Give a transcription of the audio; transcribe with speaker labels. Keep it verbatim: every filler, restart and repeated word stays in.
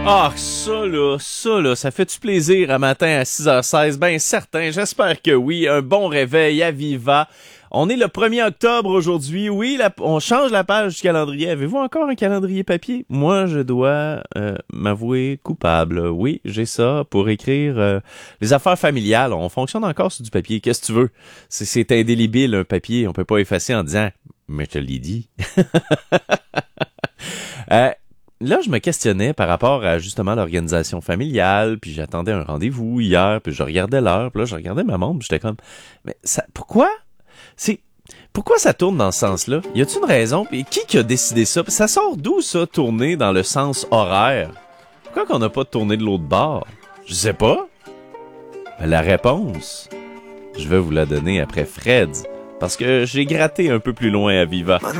Speaker 1: Ah, ça là, ça là, ça fait-tu plaisir un matin à six heures seize? Ben certain, j'espère que oui. Un bon réveil à Viva. On est le premier octobre aujourd'hui. Oui, la, on change la page du calendrier. Avez-vous encore un calendrier papier? Moi, je dois euh, m'avouer coupable. Oui, j'ai ça pour écrire euh, les affaires familiales. On fonctionne encore sur du papier. Qu'est-ce que tu veux? C'est, c'est indélébile, un papier. On peut pas effacer en disant « mais je te l'ai dit ». euh, Là, je me questionnais par rapport à justement l'organisation familiale, puis j'attendais un rendez-vous hier, puis je regardais l'heure, puis là, je regardais ma montre, puis j'étais comme, mais ça, pourquoi? C'est, pourquoi ça tourne dans ce sens-là? Y a-t-il une raison? Puis qui qui a décidé ça? Ça sort d'où, ça, tourner dans le sens horaire? Pourquoi qu'on n'a pas tourné de l'autre bord? Je sais pas. Mais la réponse, je vais vous la donner après Fred, parce que j'ai gratté un peu plus loin à Viva.